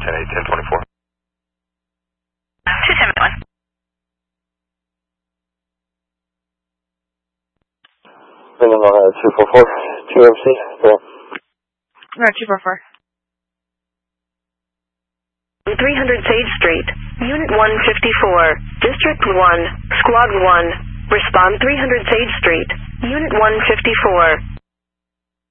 10-8, 10-24. 271. Bringing on 244, 2MC, go on. 244. 300 Sage Street, Unit 154, District 1, Squad 1, respond 300 Sage Street, Unit 154.